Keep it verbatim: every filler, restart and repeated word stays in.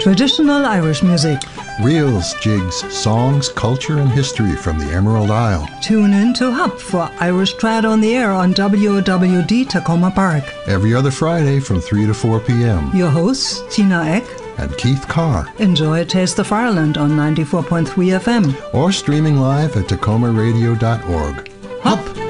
Traditional Irish music. Reels, jigs, songs, culture and history from the Emerald Isle. Tune in to Hup for Irish Trad on the Air on W O W D Tacoma Park. Every other Friday from three to four p.m. Your hosts, Tina Eck and Keith Carr. Enjoy a taste of Ireland on ninety-four point three F M. Or streaming live at tacoma radio dot org. Hup!